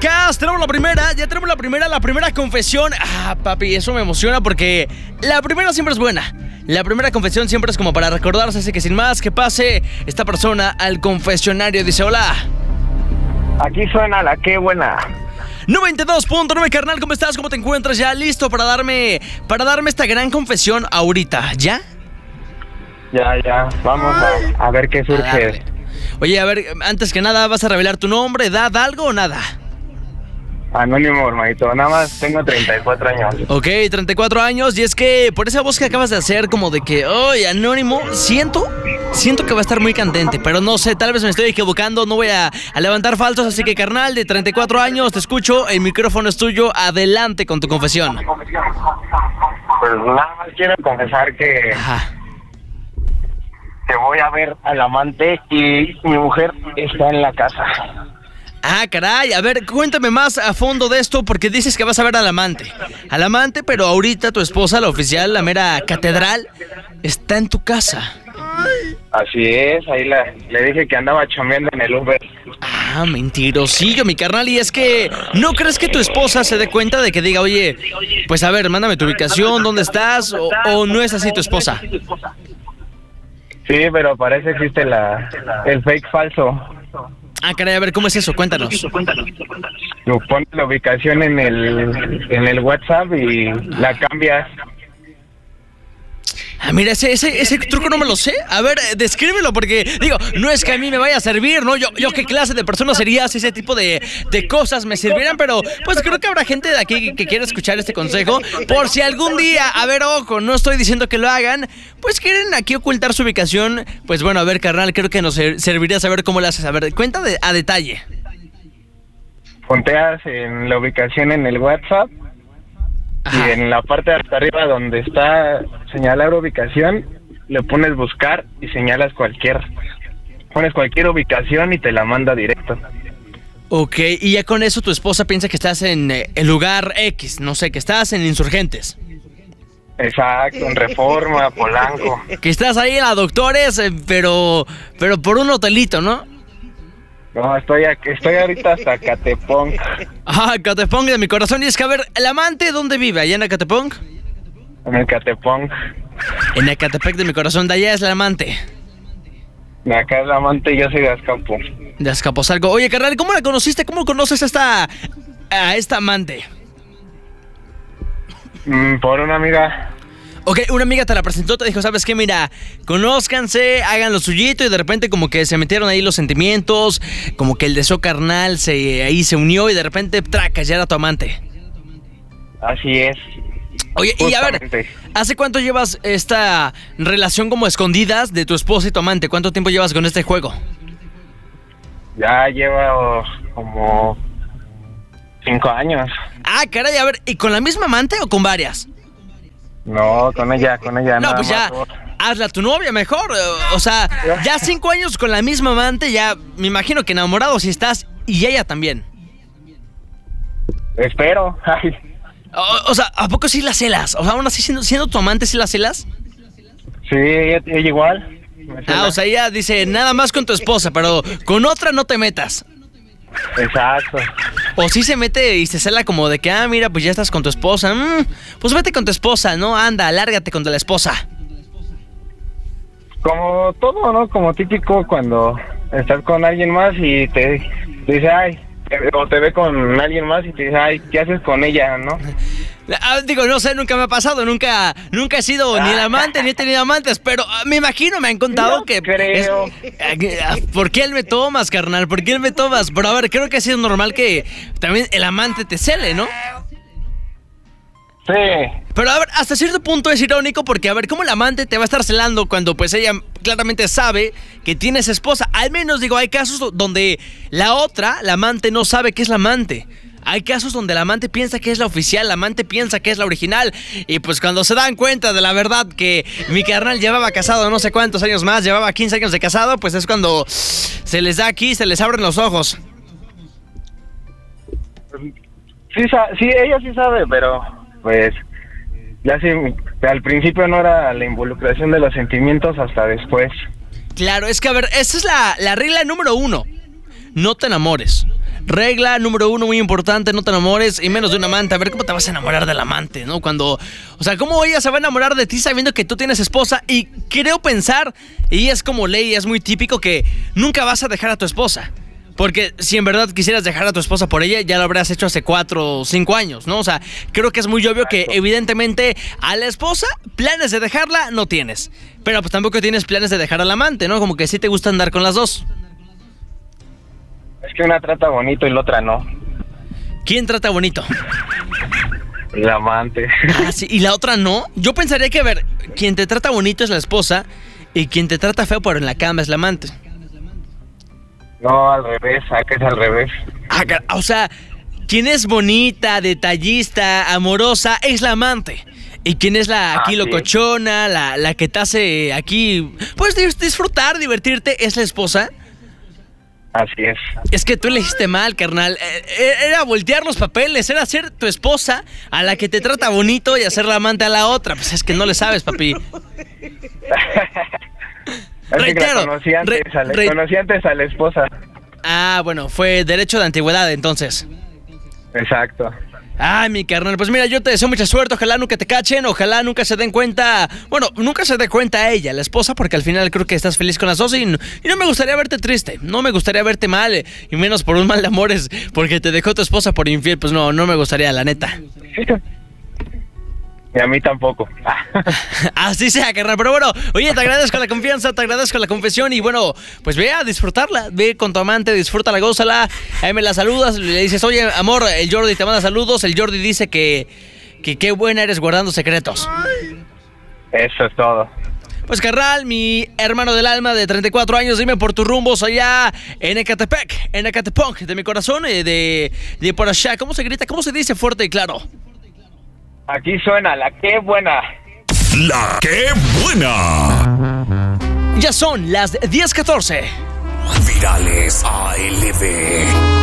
marcas, tenemos la primera confesión. Papi, eso me emociona porque la primera siempre es buena. La primera confesión siempre es como para recordarse, así que sin más que pase esta persona al confesionario. Dice, hola. Aquí suena la que buena. 92.9, carnal, ¿cómo estás? ¿Cómo te encuentras? ¿Ya listo para darme esta gran confesión ahorita? ¿Ya? Ya, vamos a ver qué surge. Oye, a ver, antes que nada, ¿vas a revelar tu nombre, edad, algo o nada? Anónimo, hermanito, nada más tengo 34 años. Ok, 34 años, y es que por esa voz que acabas de hacer, como de que, oye, anónimo, siento que va a estar muy candente, pero no sé, tal vez me estoy equivocando, no voy a levantar falsos, así que, carnal, de 34 años, te escucho, el micrófono es tuyo, adelante con tu confesión. Pues nada más quiero confesar que voy a ver al amante y mi mujer está en la casa. Caray, a ver, cuéntame más a fondo de esto, porque dices que vas a ver al amante, pero ahorita tu esposa, la oficial, la mera catedral, está en tu casa. Así es, ahí le dije que andaba chambeando en el Uber. Mentirosillo, mi carnal, y es que, ¿no crees que tu esposa se dé cuenta de que diga, oye, pues a ver, mándame tu ubicación, ¿dónde estás? O no es así tu esposa? Sí, pero parece que existe el fake falso. Caray, a ver, ¿cómo es eso? Cuéntanos. Pones la ubicación en el WhatsApp y la cambias. Mira, ese truco no me lo sé. A ver, descríbelo, porque, digo, no es que a mí me vaya a servir, ¿no? Yo qué clase de persona sería si ese tipo de cosas me sirvieran, pero pues creo que habrá gente de aquí que quiera escuchar este consejo. Por si algún día, a ver, ojo, no estoy diciendo que lo hagan, pues quieren aquí ocultar su ubicación. Pues bueno, a ver, carnal, creo que nos serviría saber cómo lo haces. A ver, cuenta a detalle. Ponteas en la ubicación en el WhatsApp. Y en la parte de hasta arriba donde está señalar ubicación, le pones buscar y señalas pones cualquier ubicación y te la manda directo. Ok, y ya con eso tu esposa piensa que estás en el lugar X, no sé, que estás en Insurgentes. Exacto, en Reforma, Polanco. Que estás ahí en la Doctores, pero por un hotelito, ¿no? No, estoy ahorita hasta Catepong. Catepong de mi corazón. Y es que, a ver, ¿el amante dónde vive? ¿Allá en Ecatepong? En el Catepong. En Ecatepec de mi corazón, de allá es el amante. De acá es el amante y yo soy de Azcapo. De Azcapotzalco. Oye, carnal, ¿cómo la conociste? ¿Cómo conoces a esta amante? Por una amiga. Ok, una amiga te la presentó, te dijo, ¿sabes qué? Mira, conózcanse, hagan lo suyito, y de repente como que se metieron ahí los sentimientos, como que el deseo carnal ahí se unió y de repente, tracas, ya era tu amante. Así es. Oye, justamente. Y a ver, ¿hace cuánto llevas esta relación como escondidas de tu esposa y tu amante? ¿Cuánto tiempo llevas con este juego? Ya llevo como 5 años. Caray, a ver, ¿y con la misma amante o con varias? No, con ella. No, pues ya, hazla tu novia mejor. O sea, ya 5 años con la misma amante, ya me imagino que enamorado si estás, y ella también. Espero. O sea, ¿a poco sí la celas? O sea, aún así siendo tu amante, ¿sí la celas? Sí, ella igual. O sea, ella dice, nada más con tu esposa, pero con otra no te metas. Exacto. O sí se mete y se cela como de que, mira, pues ya estás con tu esposa. Pues vete con tu esposa, ¿no? Anda, lárgate con la esposa. Como todo, ¿no? Como típico cuando estás con alguien más y te dice, o te ve con alguien más y te dice, ¿qué haces con ella, no? Digo, no sé, nunca me ha pasado, nunca he sido ni el amante ni he tenido amantes, pero me imagino, me han contado no que... creo. ¿Por qué él me tomas, carnal? ¿Por qué él me tomas? Pero a ver, creo que ha sido normal que también el amante te cele, ¿no? Sí. Pero a ver, hasta cierto punto es irónico porque, a ver, ¿cómo el amante te va a estar celando cuando pues ella claramente sabe que tienes esposa? Al menos, digo, hay casos donde la amante no sabe que es la amante. Hay casos donde la amante piensa que es la oficial, la amante piensa que es la original. Y pues cuando se dan cuenta de la verdad que mi carnal llevaba casado no sé cuántos años más, llevaba 15 años de casado, pues es cuando se les da aquí, se les abren los ojos. Sí, ella sí sabe, pero pues ya sí, al principio no era la involucración de los sentimientos hasta después. Claro, es que a ver, esa es la regla número 1. no te enamores. Regla número 1 muy importante, no te enamores, y menos de un amante. A ver, ¿cómo te vas a enamorar del amante, no? O sea, ¿cómo ella se va a enamorar de ti sabiendo que tú tienes esposa? Y creo pensar, y es como ley, es muy típico, que nunca vas a dejar a tu esposa. Porque si en verdad quisieras dejar a tu esposa por ella, ya lo habrías hecho hace 4 o 5 años, ¿no? O sea, creo que es muy obvio que evidentemente a la esposa planes de dejarla no tienes. Pero pues tampoco tienes planes de dejar al amante, ¿no? Como que sí te gusta andar con las dos. Es que una trata bonito y la otra no. ¿Quién trata bonito? El amante. Ah, sí, ¿y la otra no? Yo pensaría que, a ver, quien te trata bonito es la esposa y quien te trata feo pero en la cama es la amante. No, al revés, acá es al revés. O sea, quien es bonita, detallista, amorosa, es la amante. Y quien es la aquí locochona, la que te hace aquí, pues disfrutar, divertirte, es la esposa. Así es. Es que tú elegiste mal, carnal. Era voltear los papeles, era ser tu esposa a la que te trata bonito y hacer la amante a la otra. Pues es que no le sabes, papi. Reitero, conocí antes a la esposa. Ah, bueno, fue derecho de antigüedad entonces. Exacto. Ay, mi carnal, pues mira, yo te deseo mucha suerte, ojalá nunca te cachen, ojalá nunca se den cuenta, bueno, nunca se dé cuenta ella, la esposa, porque al final creo que estás feliz con las dos y no me gustaría verte triste, no me gustaría verte mal, y menos por un mal de amores, porque te dejó tu esposa por infiel, pues no me gustaría, la neta. Y a mí tampoco. Así sea, carnal. Pero bueno, oye, te agradezco la confianza, te agradezco la confesión. Y bueno, pues ve a disfrutarla. Ve con tu amante, disfrútala, gózala. Ahí me la saludas, le dices, oye, amor, el Jordi te manda saludos. El Jordi dice que qué buena eres guardando secretos. Eso es todo. Pues carnal, mi hermano del alma de 34 años, dime por tus rumbos allá en Ecatepec, en Ecatepec, de mi corazón, de por allá. ¿Cómo se grita? ¿Cómo se dice fuerte y claro? Aquí suena la qué buena. La qué buena. Ya son las 10:14. Virales ALB.